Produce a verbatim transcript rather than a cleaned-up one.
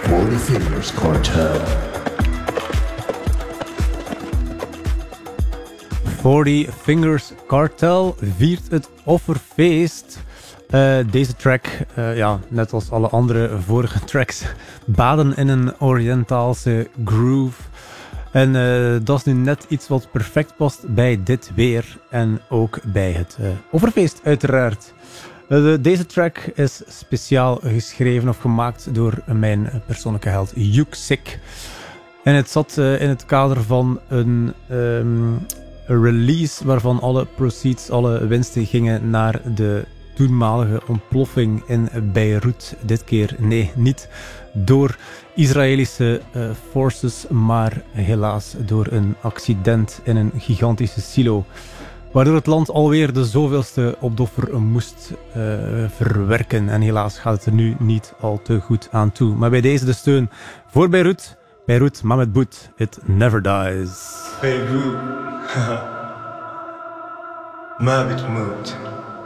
Forty Fingers Cartel. Forty Fingers Cartel viert het offerfeest. Uh, deze track, uh, ja, net als alle andere vorige tracks, baden in een Oriëntaalse groove. En uh, dat is nu net iets wat perfect past bij dit weer en ook bij het uh, offerfeest uiteraard. Uh, de, deze track is speciaal geschreven of gemaakt door mijn persoonlijke held Yuksik. En het zat uh, in het kader van een... Um, Een release waarvan alle proceeds, alle winsten gingen naar de toenmalige ontploffing in Beirut. Dit keer, nee, niet door Israëlische uh, forces, maar helaas door een accident in een gigantische silo. Waardoor het land alweer de zoveelste opdoffer moest uh, verwerken. En helaas gaat het er nu niet al te goed aan toe. Maar bij deze de steun voor Beirut. Beirut, Mahmoud Bout, It Never Dies. Beirut, ما بتموت